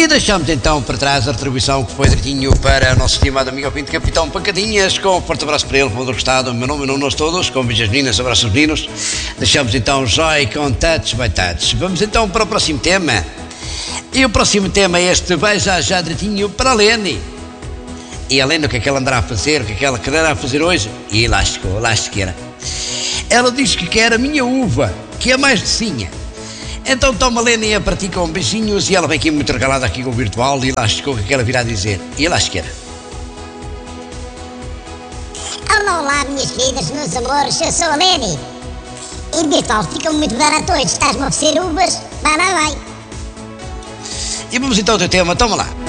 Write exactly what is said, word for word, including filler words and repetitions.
E deixamos então para trás a retribuição que foi direitinho para o nosso estimado amigo Pinto Capitão Pancadinhas, com um forte abraço para ele, com o gostado, o meu nome e o nome todos, com beijos meninas, abraços meninos. Deixamos então Joy com Touch by Touch. Vamos então para o próximo tema. E o próximo tema é este, vai já já direitinho para a Lene. E a Lene, o que é que ela andará a fazer, o que é que ela quererá fazer hoje? E lá chegou, lá chegueira. Ela diz que quer a minha uva, que é mais docinha. Então toma a Lene para ti com beijinhos e ela vem aqui muito regalada aqui com o virtual e lá chegou o que é que ela virá dizer. E lá chegueira. Olá, olá, minhas queridas, meus amores, eu sou a Lene. E virtual, ficam muito baratos, estás-me a oferecer uvas? Vai, vai, vai. E vamos então ao teu tema, toma lá.